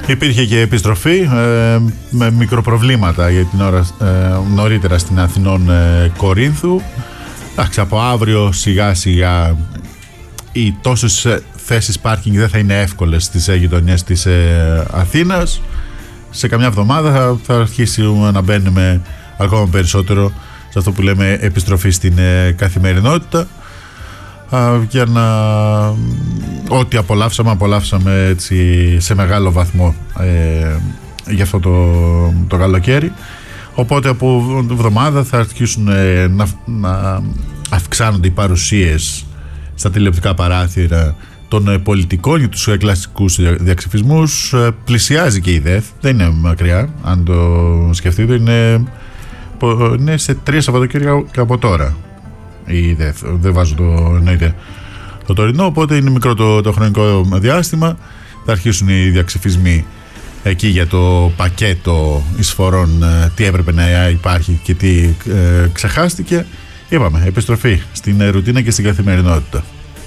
Υπήρχε και επιστροφή με μικροπροβλήματα για την ώρα νωρίτερα στην Αθηνών Κορίνθου. Εντάξει, από αύριο σιγά σιγά οι τόσες θέσεις πάρκινγκ δεν θα είναι εύκολες στις γειτονιές της Αθήνας. Σε καμιά εβδομάδα θα αρχίσουμε να μπαίνουμε ακόμα περισσότερο σε αυτό που λέμε επιστροφή στην καθημερινότητα, για να ό,τι απολαύσαμε έτσι σε μεγάλο βαθμό για αυτό το καλοκαίρι. Οπότε από εβδομάδα θα αρχίσουν να αυξάνονται οι παρουσίες στα τηλεοπτικά παράθυρα των πολιτικών για τους κλασικούς διαξυφισμούς. Πλησιάζει και η ΔΕΘ, δεν είναι μακριά, αν το σκεφτείτε, είναι σε 3 Σαββατοκύριακα από τώρα η ΔΕΘ, δεν βάζω το τωρινό, οπότε είναι μικρό το χρονικό διάστημα. Θα αρχίσουν οι διαξυφισμοί εκεί για το πακέτο εισφορών, τι έπρεπε να υπάρχει και τι ξεχάστηκε. Είπαμε, επιστροφή στην ρουτίνα και στην καθημερινότητα.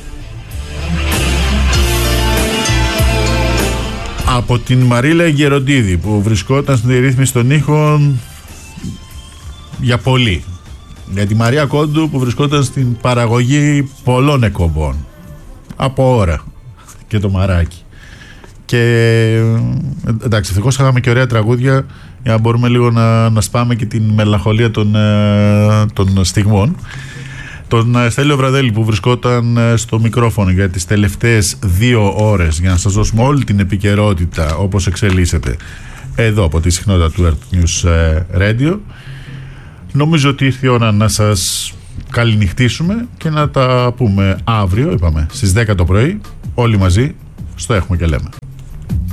Από την Μαρίλα Γεροντίδη, που βρισκόταν στην ρύθμιση των ήχων για πολύ, για τη Μαρία Κόντου, που βρισκόταν στην παραγωγή πολλών εκπομπών από ώρα, και το Μαράκι. Και εντάξει, ευτυχώς είχαμε και ωραία τραγούδια για να μπορούμε λίγο να σπάμε και την μελαγχολία των στιγμών. Τον Στέλιο Βραδέλη, που βρισκόταν στο μικρόφωνο για τις τελευταίες 2 ώρες για να σας δώσουμε όλη την επικαιρότητα όπως εξελίσσεται εδώ από τη συχνότητα του Earth News Radio. Νομίζω ότι ήρθε η ώρα να σας καληνυχτήσουμε και να τα πούμε αύριο, είπαμε, στις 10 το πρωί, όλοι μαζί στο Έχουμε και Λέμε.